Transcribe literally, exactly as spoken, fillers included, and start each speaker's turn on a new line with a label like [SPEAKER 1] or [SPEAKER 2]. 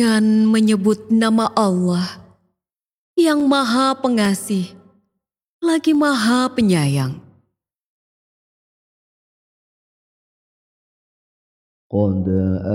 [SPEAKER 1] dengan menyebut nama Allah yang Maha Pengasih lagi Maha Penyayang.
[SPEAKER 2] قد